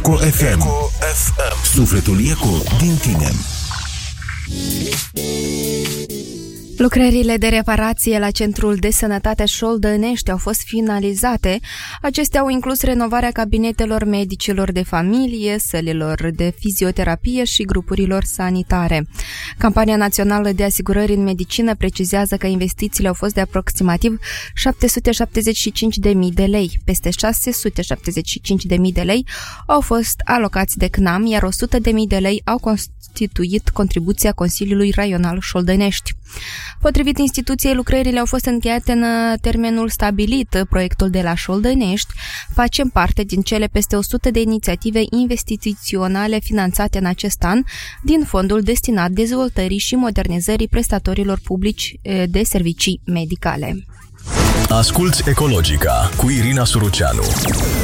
Eco FM. Sufletul Eco din tine. Lucrările de reparație la Centrul de Sănătate Șoldănești au fost finalizate. Acestea au inclus renovarea cabinetelor medicilor de familie, sălilor de fizioterapie și grupurilor sanitare. Campania Națională de Asigurări în Medicină precizează că investițiile au fost de aproximativ 775.000 de lei. Peste 675.000 de lei au fost alocați de CNAM, iar 100.000 de lei au constituit contribuția Consiliului Raional Șoldănești. Potrivit instituției, lucrările au fost încheiate în termenul stabilit. Proiectul de la Șoldănești face parte din cele peste 100 de inițiative investiționale finanțate în acest an din fondul destinat dezvoltării și modernizării prestatorilor publici de servicii medicale. Asculți Ecologica cu Irina Suruceanu.